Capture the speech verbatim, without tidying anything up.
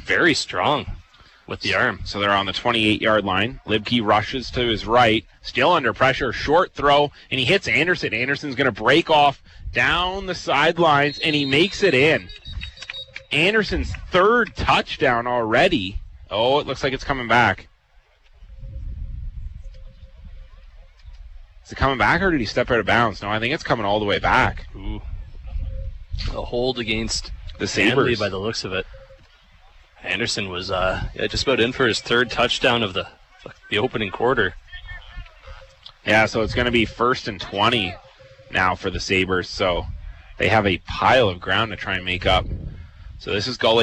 very strong with the arm. So they're on the twenty-eight-yard line. Libke rushes to his right, still under pressure, short throw, and he hits Anderson. Anderson's going to break off down the sidelines, and he makes it in. Anderson's third touchdown already. Oh, it looks like it's coming back. Is it coming back, or did he step out of bounds? No, I think it's coming all the way back. Ooh. A hold against The Stanley Sabres. by the looks of it. Anderson was uh, yeah, just about in for his third touchdown of the the opening quarter. Yeah, so it's going to be first and twenty now for the Sabres. So they have a pile of ground to try and make up. So this is Gully.